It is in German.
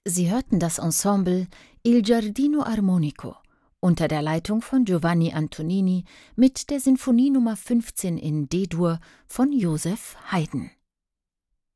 Sie hörten das Ensemble Il Giardino Armonico unter der Leitung von Giovanni Antonini mit der Sinfonie Nr. 15 in D-Dur von Joseph Haydn.